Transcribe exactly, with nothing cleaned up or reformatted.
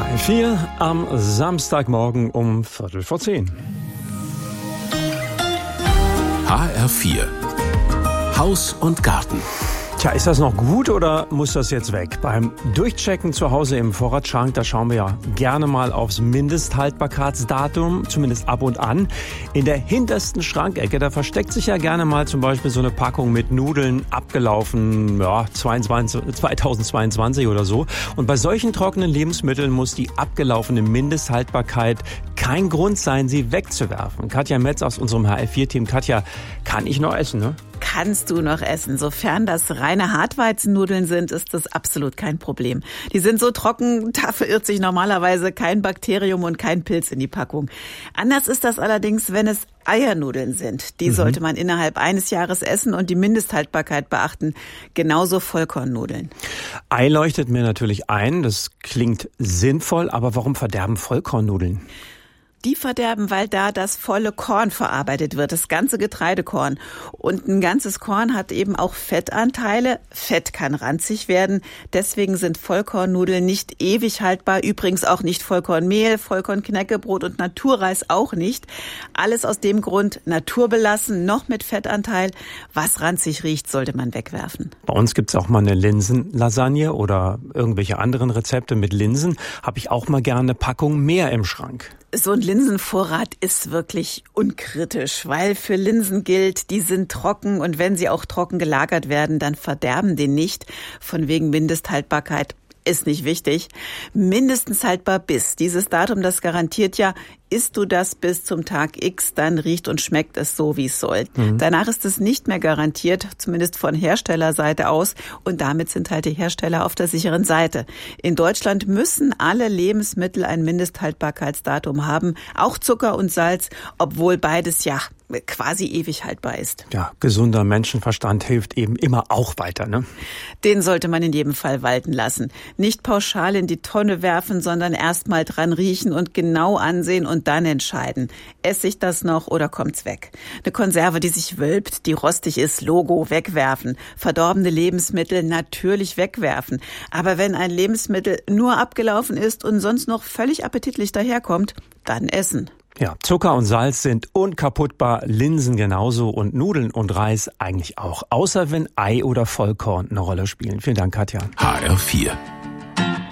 vier am Samstagmorgen um Viertel vor zehn. H R vier Haus und Garten. Tja, ist das noch gut oder muss das jetzt weg? Beim Durchchecken zu Hause im Vorratsschrank, da schauen wir ja gerne mal aufs Mindesthaltbarkeitsdatum, zumindest ab und an. In der hintersten Schrankecke, da versteckt sich ja gerne mal zum Beispiel so eine Packung mit Nudeln, abgelaufen, ja, zweitausendzweiundzwanzig oder so. Und bei solchen trockenen Lebensmitteln muss die abgelaufene Mindesthaltbarkeit kein Grund sein, sie wegzuwerfen. Katja Metz aus unserem H R vier Team. Katja, kann ich noch essen, ne? Kannst du noch essen. Sofern das reine Hartweizennudeln sind, ist das absolut kein Problem. Die sind so trocken, da verirrt sich normalerweise kein Bakterium und kein Pilz in die Packung. Anders ist das allerdings, wenn es Eiernudeln sind. Die mhm. sollte man innerhalb eines Jahres essen und die Mindesthaltbarkeit beachten. Genauso Vollkornnudeln. Ei leuchtet mir natürlich ein, das klingt sinnvoll, aber warum verderben Vollkornnudeln? Die verderben, weil da das volle Korn verarbeitet wird, das ganze Getreidekorn. Und ein ganzes Korn hat eben auch Fettanteile. Fett kann ranzig werden. Deswegen sind Vollkornnudeln nicht ewig haltbar. Übrigens auch nicht Vollkornmehl, Vollkornknäckebrot und Naturreis auch nicht. Alles aus dem Grund naturbelassen, noch mit Fettanteil. Was ranzig riecht, sollte man wegwerfen. Bei uns gibt's auch mal eine Linsenlasagne oder irgendwelche anderen Rezepte mit Linsen. Habe ich auch mal gerne eine Packung mehr im Schrank. So ein Linsenvorrat ist wirklich unkritisch, weil für Linsen gilt, die sind trocken und wenn sie auch trocken gelagert werden, dann verderben die nicht. Von wegen Mindesthaltbarkeit ist nicht wichtig. Mindestens haltbar bis. Dieses Datum, das garantiert ja, isst du das bis zum Tag X, dann riecht und schmeckt es so, wie es soll. Mhm. Danach ist es nicht mehr garantiert, zumindest von Herstellerseite aus. Und damit sind halt die Hersteller auf der sicheren Seite. In Deutschland müssen alle Lebensmittel ein Mindesthaltbarkeitsdatum haben, auch Zucker und Salz, obwohl beides ja quasi ewig haltbar ist. Ja, gesunder Menschenverstand hilft eben immer auch weiter, ne? Den sollte man in jedem Fall walten lassen. Nicht pauschal in die Tonne werfen, sondern erst mal dran riechen und genau ansehen und dann entscheiden. Esse ich das noch oder kommt's weg? Eine Konserve, die sich wölbt, die rostig ist, Logo, wegwerfen. Verdorbene Lebensmittel natürlich wegwerfen. Aber wenn ein Lebensmittel nur abgelaufen ist und sonst noch völlig appetitlich daherkommt, dann essen. Ja, Zucker und Salz sind unkaputtbar, Linsen genauso und Nudeln und Reis eigentlich auch. Außer wenn Ei oder Vollkorn eine Rolle spielen. Vielen Dank, Katja. H R vier